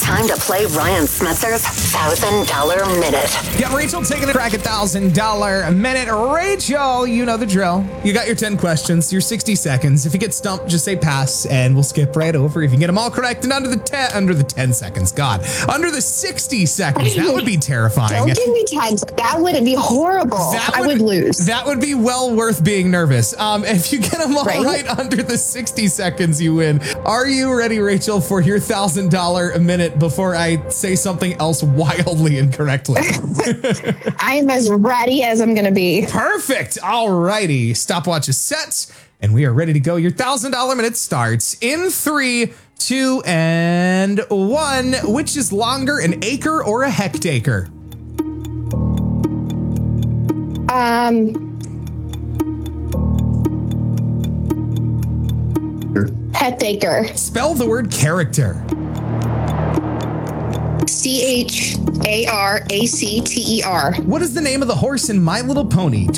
time to play Ryan Smetzer's $1,000 Minute. Yeah, Rachel taking a crack at $1,000 Minute. Rachel, you know the drill. You got your 10 questions, your 60 seconds. If you get stumped, just say pass and we'll skip right over. If you get them all correct and under the 10 seconds, God, under the 60 seconds, that would be terrifying. Don't give me 10. That would be horrible. I would lose. That would be well worth being nervous. If you get them all right under the 60 seconds, you win. Are you ready, Rachel, for your $1,000 minute before I say something else wildly incorrectly? I am as ready as I'm going to be. Perfect. All righty. Stopwatch is set and we are ready to go. Your $1,000 minute starts in 3, 2, and 1. Which is longer, an acre or a hectare? Hectare. Spell the word character. CHARACTER. What is the name of the horse in My Little Pony?